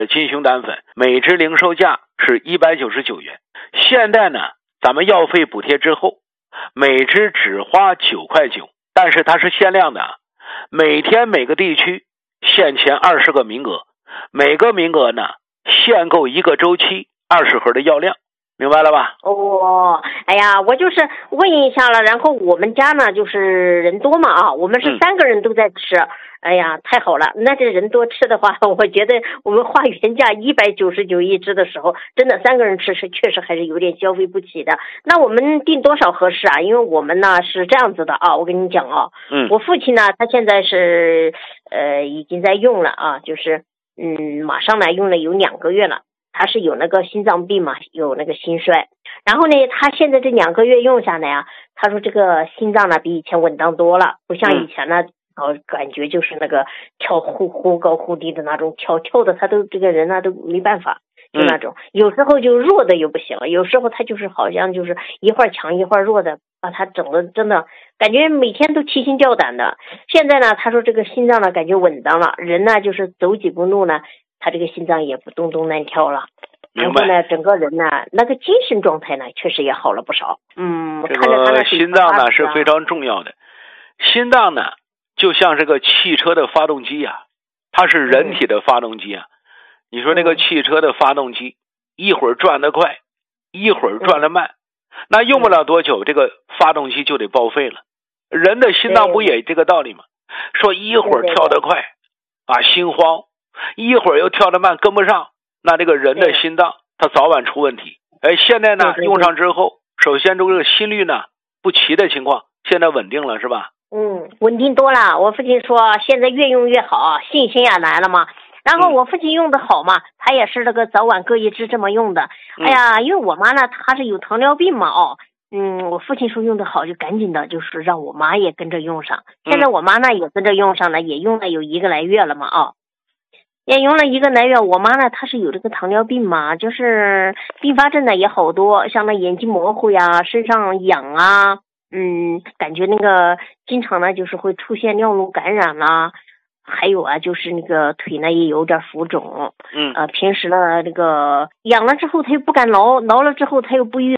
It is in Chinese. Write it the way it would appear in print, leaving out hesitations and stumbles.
的金熊胆粉，每支零售价是199元。现在呢，咱们药费补贴之后，每支只花9块9，但是它是限量的，每天每个地区限前20个名额，每个名额呢限购1个周期20盒的药量，明白了吧？ 哦，哎呀，我就是问一下了，然后我们家呢就是人多嘛啊，我们是3个人都在吃。哎呀，太好了！那这人多吃的话，我觉得我们花原价199一支的时候，真的3个人吃是确实还是有点消费不起的。那我们订多少合适啊？因为我们呢是这样子的啊，我跟你讲啊，我父亲呢他现在是已经在用了啊，就是马上呢用了有2个月了。他是有那个心脏病嘛，有那个心衰，然后呢，他现在这2个月用下来啊，他说这个心脏呢比以前稳当多了，不像以前呢，感觉就是那个跳忽高忽低的那种，跳的他都这个人呢都没办法，就那种，有时候就弱的又不行，有时候他就是好像就是一会儿强一会儿弱的，把他整的真的感觉每天都提心吊胆的。现在呢，他说这个心脏呢感觉稳当了，人呢就是走几步路呢。他这个心脏也不咚咚乱跳了，然后呢，整个人呢，那个精神状态呢，确实也好了不少。 这个心脏呢是非常重要的。心脏呢，就像这个汽车的发动机呀，它是人体的发动机啊。你说那个汽车的发动机，一会儿转得快，一会儿转得慢，那用不了多久，这个发动机就得报废了。人的心脏不也这个道理吗？说一会儿跳得快啊，心慌。一会儿又跳得慢，跟不上，那这个人的心脏它早晚出问题。现在呢用上之后，首先这个心率呢不齐的情况，现在稳定了是吧？ 稳定多了。我父亲说现在越用越好，信心也来了嘛。然后我父亲用的好嘛，他也是那个早晚各1支这么用的。哎呀，因为我妈呢她是有糖尿病嘛我父亲说用的好，就赶紧的就是让我妈也跟着用上。现在我妈呢也跟着用上了，也用了有1个来月了嘛也用了1个来月。我妈呢她是有这个糖尿病嘛，就是并发症呢也好多，像那眼睛模糊呀，身上痒啊，感觉那个经常呢就是会出现尿路感染啦，还有啊就是那个腿呢也有点浮肿，平时呢这个痒了之后他又不敢挠，挠了之后他又不愿